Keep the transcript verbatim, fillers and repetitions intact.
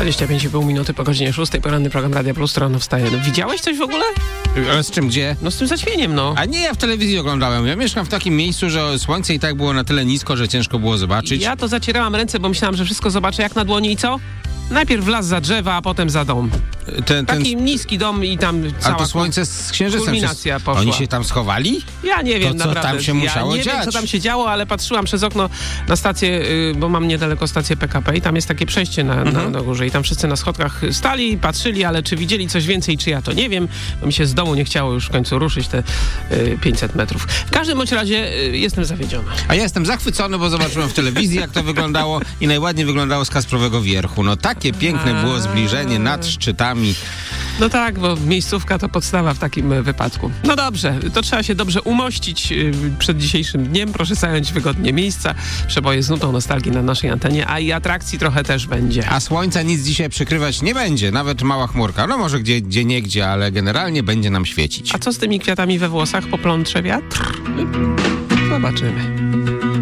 dwadzieścia pięć i pół minuty po godzinie szóstej, poranny program Radia Plus, rano wstaje. No, widziałeś coś w ogóle? Ale z czym, gdzie? No z tym zaćmieniem, no. A nie, ja w telewizji oglądałem. Ja mieszkam w takim miejscu, że słońce i tak było na tyle nisko, że ciężko było zobaczyć. Ja to zacierałam ręce, bo myślałam, że wszystko zobaczę jak na dłoni i co? Najpierw las za drzewa, a potem za dom. Ten, ten... Taki niski dom i tam cała... A to słońce z księżycem kulminacja się... poszła. Oni się tam schowali? Ja nie wiem, to, co naprawdę. tam się musiało ja nie dziać? wiem, co tam się działo, ale patrzyłam przez okno na stację, yy, bo mam niedaleko stację P K P i tam jest takie przejście na, mhm. na, na górze i tam wszyscy na schodkach stali i patrzyli, ale czy widzieli coś więcej, czy ja to nie wiem, bo mi się z domu nie chciało już w końcu ruszyć te yy, pięćset metrów. W każdym bądź razie yy, jestem zawiedziony. A ja jestem zachwycony, bo zobaczyłem w telewizji, jak to wyglądało i najładniej wyglądało z Kasprowego Wierchu. No takie piękne było zbliżenie nad szczytami. No tak, bo miejscówka to podstawa w takim wypadku. No dobrze, to trzeba się dobrze umościć yy, przed dzisiejszym dniem. Proszę zająć wygodnie miejsca. Przeboje z nutą nostalgii na naszej antenie, a i atrakcji trochę też będzie. A słońca nic dzisiaj przykrywać nie będzie, nawet mała chmurka. No może gdzie, gdzie niegdzie, ale generalnie będzie nam świecić. A co z tymi kwiatami we włosach? Poplątrze wiatr? Zobaczymy.